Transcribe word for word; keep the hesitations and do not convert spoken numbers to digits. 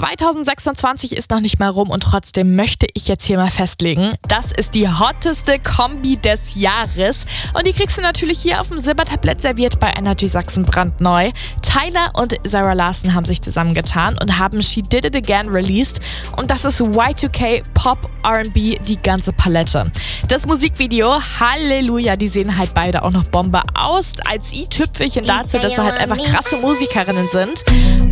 zwanzig sechsundzwanzig ist noch nicht mal rum und trotzdem möchte ich jetzt hier mal festlegen, das ist die hotteste Kombi des Jahres. Und die kriegst du natürlich hier auf dem Silbertablett serviert bei Energy Sachsen brandneu. Tyler und Zara Larsson haben sich zusammengetan und haben She Did It Again released. Und das ist Y zwei K, Pop, R and B, die ganze Palette. Das Musikvideo, Halleluja, die sehen halt beide auch noch Bombe aus. Als i-Tüpfelchen dazu, dass sie halt einfach krasse Musikerinnen sind.